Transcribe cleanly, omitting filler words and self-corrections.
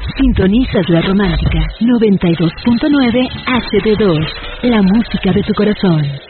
Sintonizas La Romántica 92.9 HD2, la música de tu corazón.